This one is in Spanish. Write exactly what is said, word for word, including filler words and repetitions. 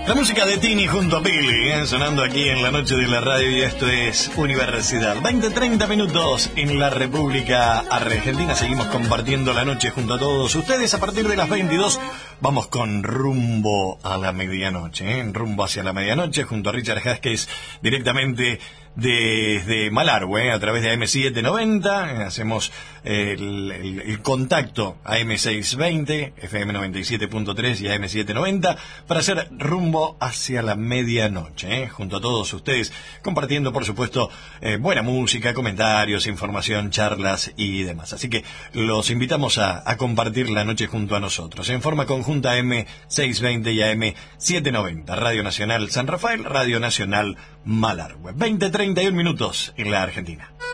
La música de Tini junto a Billy, ¿eh? Sonando aquí en la noche de la radio, y esto es Universidad. veinte, treinta minutos en la República Argentina. Seguimos compartiendo la noche junto a todos ustedes. A partir de las veintidós vamos con rumbo a la medianoche, ¿eh? Rumbo hacia la medianoche junto a Richard Haskes directamente desde Malargüe, a través de A M setecientos noventa, hacemos el, el, el contacto A M seiscientos veinte, F M noventa y siete punto tres y A M setecientos noventa para hacer rumbo hacia la medianoche, ¿eh? Junto a todos ustedes, compartiendo por supuesto eh, buena música, comentarios, información, charlas y demás. Así que los invitamos a, a compartir la noche junto a nosotros, en forma conjunta A M seiscientos veinte y A M setecientos noventa, Radio Nacional San Rafael, Radio Nacional Malargüe. veinte, treinta y un minutos en la Argentina.